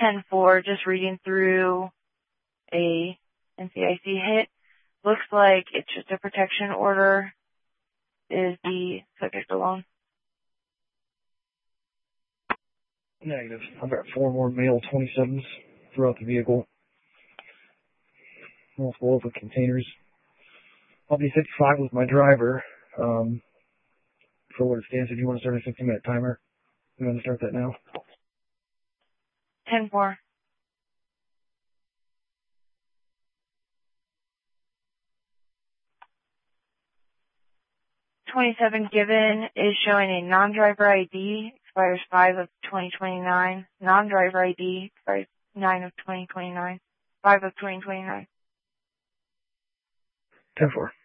10-4, just reading through a NCIC hit. Looks like it's just a protection order. Is the subject alone? Negative. I've got 4 more male 27s throughout the vehicle. Multiple open containers. I'll be 55 with my driver. For what it stands, if you want to start a 15-minute timer, I'm going to start that now. 10-4. $27 given is showing a non-driver ID, expires 5 of 2029. Non-driver ID expires 9 of 2029. 5 of 2029. 10-4.